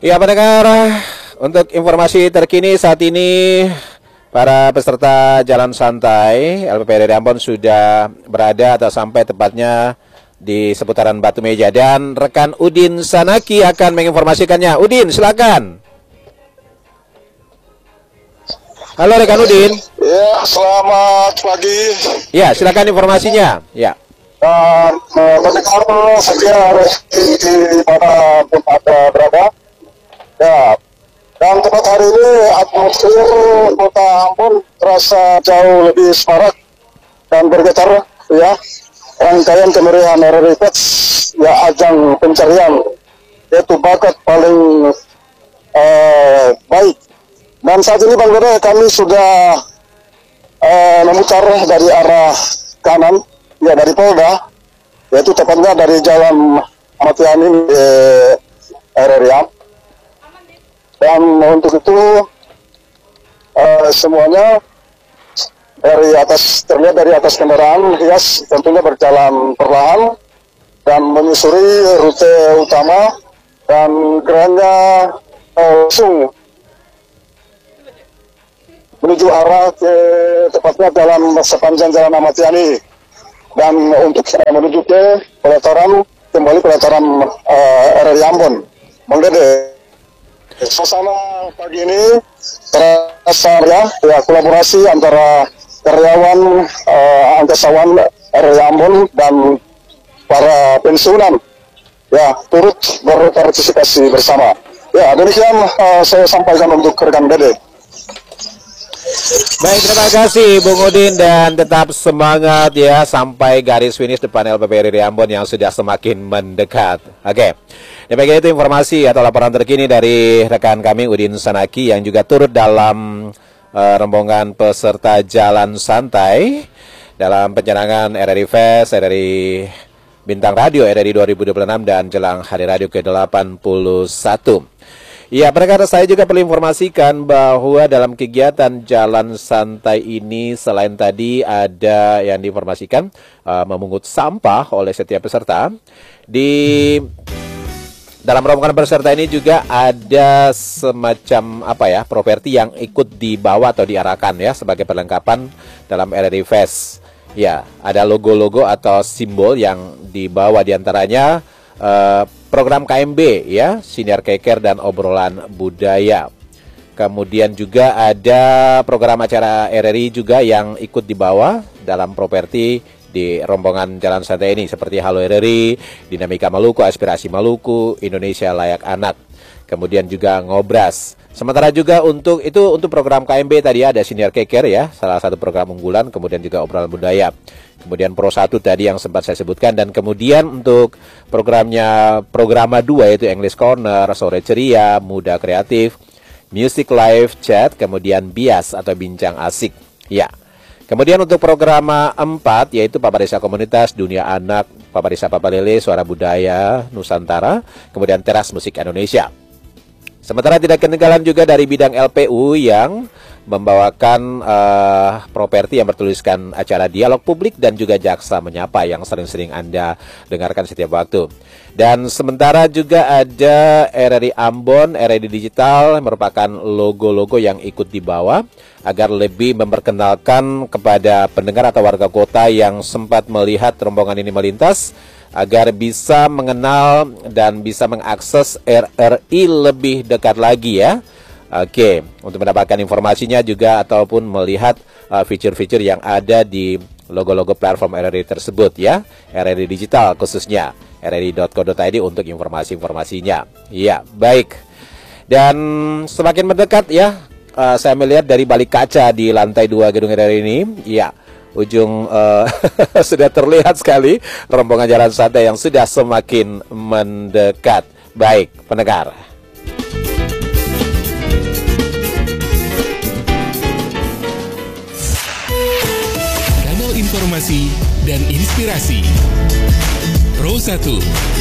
Ya, pendengar, untuk informasi terkini saat ini para peserta jalan santai LPPRI Ambon sudah berada atau sampai tepatnya di seputaran Batu Meja, dan rekan Udin Sanaki akan menginformasikannya. Udin, silakan. Halo rekan Udin. Ya, selamat pagi. Ya, silakan informasinya. Ya. Dan pendengar setia di mana pun Anda berada. Ya, dan tepat hari ini atmosfer Kota Ambon terasa jauh lebih semarak dan bergetar. Ya, rangkaian kemeriahan RRI Fest, ya, ajang pencarian yaitu bakat paling baik. Dan saat ini Bang Dede, kami sudah memutar dari arah kanan, ya, dari Polda, yaitu tepatnya dari Jalan Ahmad Yani RRI. Dan untuk itu semuanya dari atas, terlihat dari atas kendaraan hias tentunya berjalan perlahan dan menyusuri rute utama, dan gerannya langsung menuju arah ke tepatnya dalam sepanjang Jalan Ahmad Yani. Dan untuk menuju ke pelataran RRI Ambon. Bang Dede, suasana pagi ini terasa ya kolaborasi antara karyawan angkasawan RRI Ambon dan para pensiunan, ya, turut berpartisipasi bersama. Ya, demikian saya sampaikan untuk rekan Dede. Baik, terima kasih Bung Udin, dan tetap semangat ya sampai garis finish depan LPPRI Ambon yang sudah semakin mendekat. Oke. Demikian itu informasi atau laporan terkini dari rekan kami Udin Sanaki yang juga turut dalam rombongan peserta jalan santai dalam pencanangan RRI Fest, RRI Bintang Radio RRI 2026 dan jelang Hari Radio ke-81. Ya, pendengar, saya juga perlu informasikan bahwa dalam kegiatan jalan santai ini selain tadi ada yang diinformasikan memungut sampah oleh setiap peserta, di dalam rombongan peserta ini juga ada semacam properti yang ikut dibawa atau diarahkan ya sebagai perlengkapan dalam RRI Fest. Ya, ada logo-logo atau simbol yang dibawa, diantaranya program KMB ya, Siniar Keker dan Obrolan Budaya. Kemudian juga ada program acara RRI juga yang ikut dibawa dalam properti di rombongan jalan santai ini, seperti Halo RRI, Dinamika Maluku, Aspirasi Maluku, Indonesia Layak Anak. Kemudian juga Ngobras. Sementara juga untuk program KMB tadi ada Siniar Keker ya, salah satu program unggulan, kemudian juga Obrolan Budaya. Kemudian Pro 1 tadi yang sempat saya sebutkan, dan kemudian untuk Programa 2 yaitu English Corner, Sore Ceria, Muda Kreatif, Music Live Chat, kemudian Bias atau Bincang Asik. Ya. Kemudian untuk Programa 4 yaitu Papa Desa Komunitas, Dunia Anak, Papa Desa Papa Lele, Suara Budaya Nusantara, kemudian Teras Musik Indonesia. Sementara tidak ketinggalan juga dari bidang LPU yang membawakan properti yang bertuliskan acara dialog publik dan juga Jaksa Menyapa yang sering-sering Anda dengarkan setiap waktu. Dan sementara juga ada RRI Ambon, RRI Digital, merupakan logo-logo yang ikut dibawa agar lebih memperkenalkan kepada pendengar atau warga kota yang sempat melihat rombongan ini melintas, agar bisa mengenal dan bisa mengakses RRI lebih dekat lagi ya. Oke, untuk mendapatkan informasinya juga ataupun melihat fitur-fitur yang ada di logo-logo platform RRI tersebut ya. RRI Digital khususnya, rri.co.id untuk informasi-informasinya. Ya, baik. Dan semakin mendekat ya, saya melihat dari balik kaca di lantai 2 gedung RRI ini, ya, ujung sudah terlihat sekali rombongan jalan santai yang sudah semakin mendekat. Baik, pendengar. Kanal informasi dan inspirasi Pro 1